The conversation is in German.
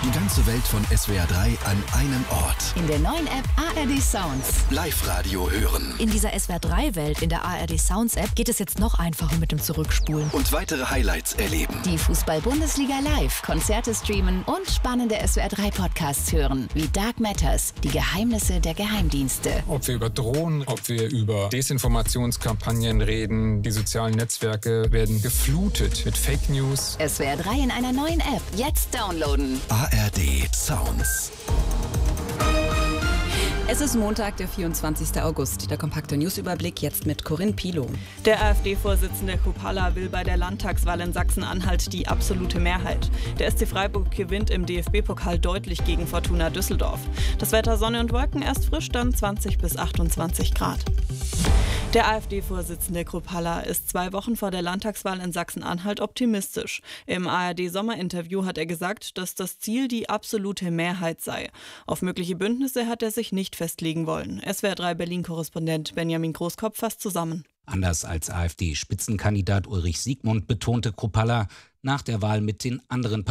Die ganze Welt von SWR 3 an einem Ort. In der neuen App ARD Sounds. Live-Radio hören. In dieser SWR 3-Welt in der ARD Sounds App geht es jetzt noch einfacher mit dem Zurückspulen. Und weitere Highlights erleben. Die Fußball-Bundesliga live, Konzerte streamen und spannende SWR 3 Podcasts hören. Wie Dark Matters, die Geheimnisse der Geheimdienste. Ob wir über Drohnen, ob wir über Desinformationskampagnen reden, die sozialen Netzwerke werden geflutet mit Fake News. SWR 3 in einer neuen App. Jetzt downloaden. ARD Sounds. Es ist Montag, der 24. August. Der kompakte Newsüberblick jetzt mit Corinne Pilow. Der AfD-Vorsitzende Chrupalla will bei der Landtagswahl in Sachsen-Anhalt die absolute Mehrheit. Der SC Freiburg gewinnt im DFB-Pokal deutlich gegen Fortuna Düsseldorf. Das Wetter Sonne und Wolken erst frisch, dann 20 bis 28 Grad. Der AfD-Vorsitzende Chrupalla ist 2 Wochen vor der Landtagswahl in Sachsen-Anhalt optimistisch. Im ARD-Sommerinterview hat er gesagt, dass das Ziel die absolute Mehrheit sei. Auf mögliche Bündnisse hat er sich nicht festlegen wollen. SWR 3 Berlin-Korrespondent Benjamin Großkopf fasst zusammen. Anders als AfD-Spitzenkandidat Ulrich Siegmund betonte Chrupalla, nach der Wahl mit den anderen